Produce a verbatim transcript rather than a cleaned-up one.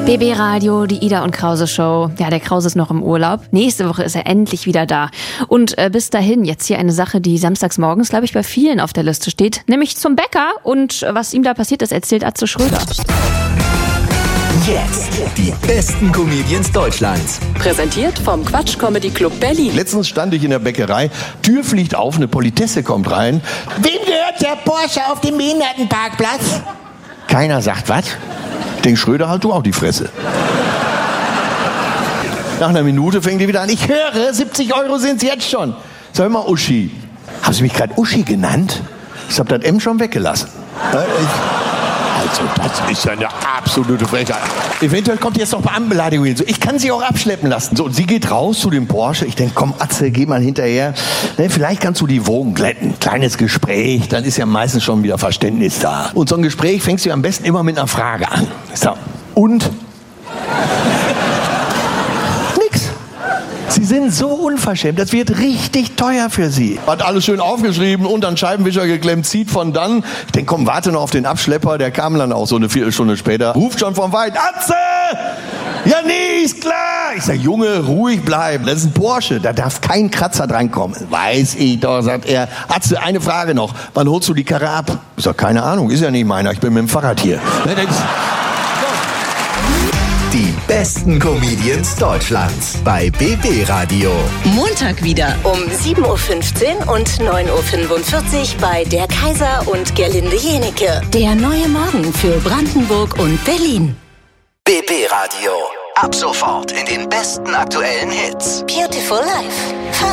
B B Radio, die Ida und Krause Show. Ja, der Krause ist noch im Urlaub. Nächste Woche ist er endlich wieder da. Und äh, bis dahin jetzt hier eine Sache, die samstags morgens, glaube ich, bei vielen auf der Liste steht. Nämlich zum Bäcker. Und äh, was ihm da passiert ist, erzählt Atze Schröder. Jetzt die besten Comedians Deutschlands. Präsentiert vom Quatsch Comedy Club Berlin. Letztens stand ich in der Bäckerei, Tür fliegt auf, eine Politesse kommt rein. Wem gehört der Porsche auf dem Behindertenparkplatz? Keiner sagt was. Ich denke, Schröder, halt du auch die Fresse. Nach einer Minute fängt die wieder an. Ich höre, siebzig Euro sind es jetzt schon. Sag mal, Uschi. Haben Sie mich gerade Uschi genannt? Ich habe das M schon weggelassen. Also, das ist ja eine absolute Frechheit. Eventuell kommt jetzt noch Beamtenbeleidigung hinzu. Ich kann sie auch abschleppen lassen. So, und sie geht raus zu dem Porsche. Ich denke, komm, Atze, geh mal hinterher. Ne, vielleicht kannst du die Wogen glätten. Kleines Gespräch, dann ist ja meistens schon wieder Verständnis da. Und so ein Gespräch fängst du am besten immer mit einer Frage an. So, und? Nix. Sie sind so unverschämt, das wird richtig teuer für Sie. Hat alles schön aufgeschrieben und an Scheibenwischer geklemmt, zieht von dann. Ich denke, komm, warte noch auf den Abschlepper, der kam dann auch so eine Viertelstunde später. Ruft schon von weit, Atze! Ja, nee, ist klar. Ich sag, Junge, ruhig bleiben, das ist ein Porsche, da darf kein Kratzer drankommen. Weiß ich doch, sagt er. Atze, eine Frage noch, wann holst du die Karre ab? Ich sag, keine Ahnung, ist ja nicht meiner, ich bin mit dem Fahrrad hier. Die besten Comedians Deutschlands bei B B Radio. Montag wieder Um sieben Uhr fünfzehn und neun Uhr fünfundvierzig bei Der Kaiser und Gerlinde Jenecke. der neue Morgen für Brandenburg und Berlin. B B Radio. Ab sofort in den besten aktuellen Hits. Beautiful Life.